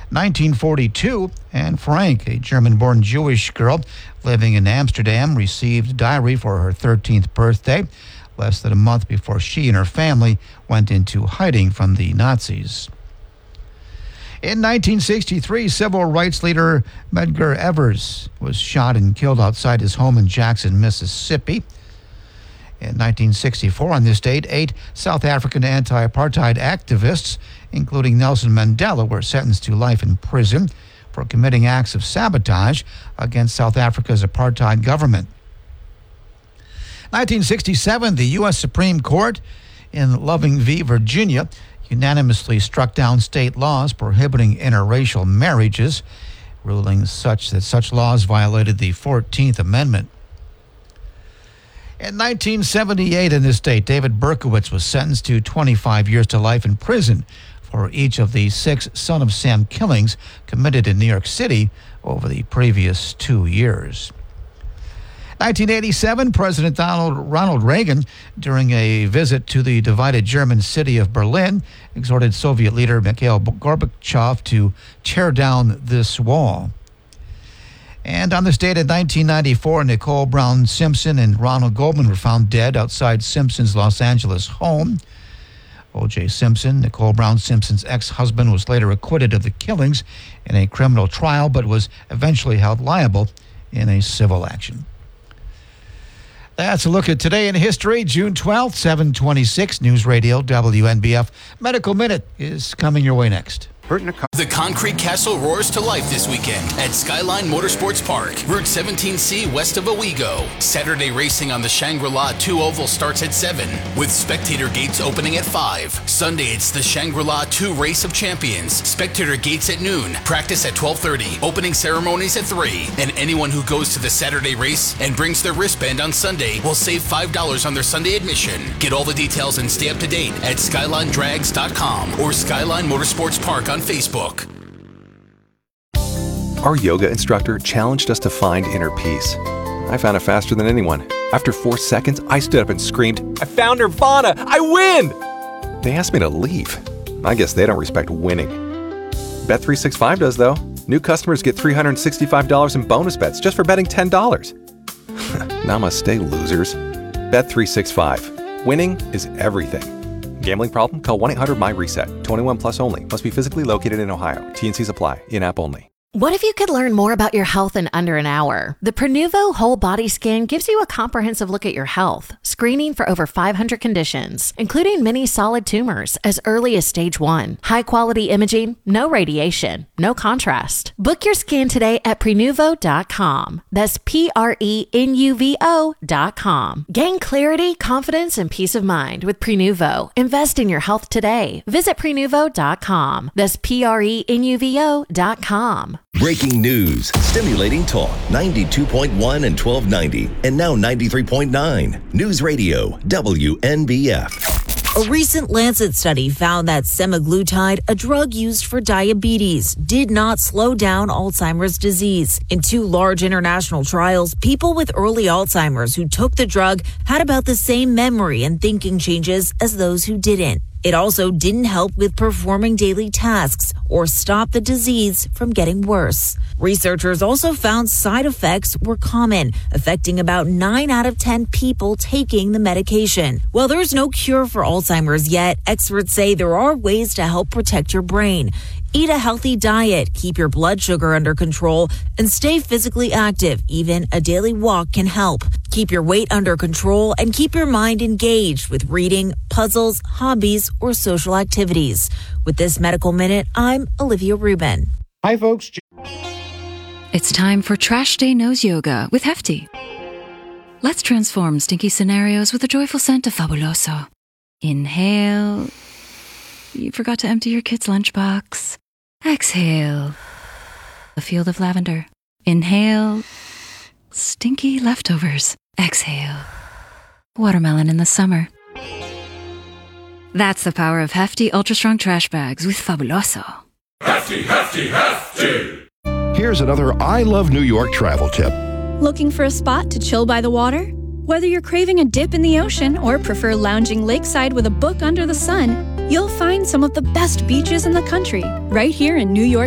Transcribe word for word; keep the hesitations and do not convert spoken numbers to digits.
nineteen forty-two, Anne Frank, a German-born Jewish girl living in Amsterdam, received a diary for her thirteenth birthday, less than a month before she and her family went into hiding from the Nazis. In nineteen sixty-three, civil rights leader Medgar Evers was shot and killed outside his home in Jackson, Mississippi. In nineteen sixty-four, on this date, eight South African anti-apartheid activists, including Nelson Mandela, were sentenced to life in prison for committing acts of sabotage against South Africa's apartheid government. nineteen sixty-seven, the U S Supreme Court in Loving v. Virginia unanimously struck down state laws prohibiting interracial marriages, ruling such that such laws violated the fourteenth Amendment. In nineteen seventy-eight, in this date, David Berkowitz was sentenced to twenty-five years to life in prison for each of the six Son of Sam killings committed in New York City over the previous two years. nineteen eighty-seven, President Donald Ronald Reagan, during a visit to the divided German city of Berlin, exhorted Soviet leader Mikhail Gorbachev to tear down this wall. And on this date in nineteen ninety-four, Nicole Brown Simpson and Ronald Goldman were found dead outside Simpson's Los Angeles home. O J. Simpson, Nicole Brown Simpson's ex-husband, was later acquitted of the killings in a criminal trial, but was eventually held liable in a civil action. That's a look at today in history, June twelfth, seven twenty-six, News Radio W N B F. Medical Minute is coming your way next. The Concrete Castle roars to life this weekend at Skyline Motorsports Park, Route seventeen C west of Owego. Saturday racing on the Shangri-La two Oval starts at seven, with spectator gates opening at five. Sunday, it's the Shangri-La two Race of Champions. Spectator gates at noon, practice at twelve thirty, opening ceremonies at three. And anyone who goes to the Saturday race and brings their wristband on Sunday will save five dollars on their Sunday admission. Get all the details and stay up to date at skyline drags dot com or Skyline Motorsports Park on Facebook. Our yoga instructor challenged us to find inner peace. I found it faster than anyone. After four seconds, I stood up and screamed, "I found Nirvana! I win!" They asked me to leave. I guess they don't respect winning. Bet three sixty-five does, though. New customers get three hundred sixty-five dollars in bonus bets just for betting ten dollars. Namaste, losers. Bet three sixty-five. Winning is everything. Gambling problem? Call one eight hundred M Y reset. twenty-one plus only. Must be physically located in Ohio. T and Cs apply. In-app only. What if you could learn more about your health in under an hour? The Prenuvo Whole Body Scan gives you a comprehensive look at your health, screening for over five hundred conditions, including many solid tumors as early as stage one. High-quality imaging, no radiation, no contrast. Book your scan today at prenuvo dot com. That's P R E N U V O dot com. Gain clarity, confidence, and peace of mind with Prenuvo. Invest in your health today. Visit prenuvo dot com. That's P R E N U V O dot com. Breaking news, stimulating talk, ninety-two point one and twelve ninety, and now ninety-three point nine. News Radio, W N B F. A recent Lancet study found that semaglutide, a drug used for diabetes, did not slow down Alzheimer's disease. In two large international trials, people with early Alzheimer's who took the drug had about the same memory and thinking changes as those who didn't. It also didn't help with performing daily tasks or stop the disease from getting worse. Researchers also found side effects were common, affecting about nine out of ten people taking the medication. While there's no cure for Alzheimer's yet, experts say there are ways to help protect your brain. Eat a healthy diet, keep your blood sugar under control, and stay physically active. Even a daily walk can help. Keep your weight under control and keep your mind engaged with reading, puzzles, hobbies, or social activities. With this Medical Minute, I'm Olivia Rubin. Hi, folks. It's time for Trash Day Nose Yoga with Hefty. Let's transform stinky scenarios with the joyful scent of Fabuloso. Inhale. You forgot to empty your kid's lunchbox. Exhale. A field of lavender. Inhale. Stinky leftovers. Exhale. Watermelon in the summer. That's the power of Hefty Ultra Strong Trash Bags with Fabuloso. Hefty, hefty, hefty! Here's another I Love New York travel tip. Looking for a spot to chill by the water? Whether you're craving a dip in the ocean or prefer lounging lakeside with a book under the sun, you'll find some of the best beaches in the country right here in New York